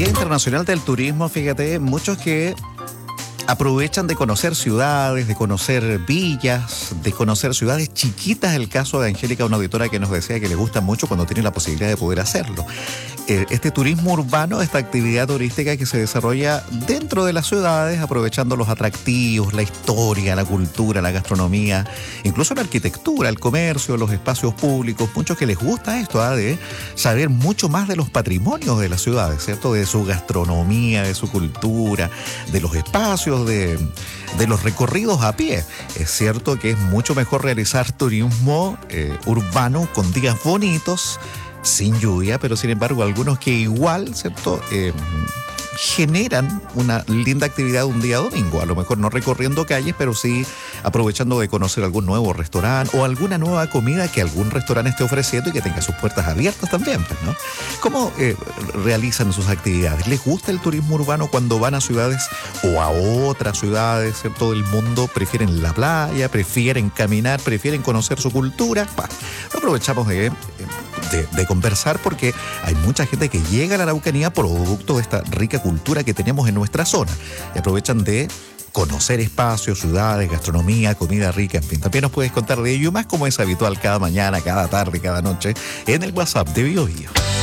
Día Internacional del Turismo, fíjate, muchos que aprovechan de conocer ciudades, de conocer villas, de conocer ciudades chiquitas. El caso de Angélica, una auditora que nos decía que le gusta mucho cuando tiene la posibilidad de poder hacerlo. Este turismo urbano, esta actividad turística que se desarrolla dentro de las ciudades, aprovechando los atractivos, la historia, la cultura, la gastronomía, incluso la arquitectura, el comercio, los espacios públicos. Muchos que les gusta esto, de saber mucho más de los patrimonios de las ciudades, ¿cierto? De su gastronomía, de su cultura, de los espacios, de los recorridos a pie. Es cierto que es mucho mejor realizar turismo urbano con días bonitos, sin lluvia, pero sin embargo algunos que igual, ¿cierto?, generan una linda actividad un día domingo, a lo mejor no recorriendo calles, pero sí aprovechando de conocer algún nuevo restaurante o alguna nueva comida que algún restaurante esté ofreciendo y que tenga sus puertas abiertas también, pues, ¿no? ¿Cómo realizan sus actividades? ¿Les gusta el turismo urbano cuando van a ciudades o a otras ciudades, ¿cierto?, del mundo? ¿Prefieren la playa? ¿Prefieren caminar? ¿Prefieren conocer su cultura? Lo aprovechamos de conversar porque hay mucha gente que llega a la Araucanía producto de esta rica cultura que tenemos en nuestra zona y aprovechan de conocer espacios, ciudades, gastronomía, comida rica, en fin. También nos puedes contar de ello más, como es habitual cada mañana, cada tarde, cada noche en el WhatsApp de Bio Bio.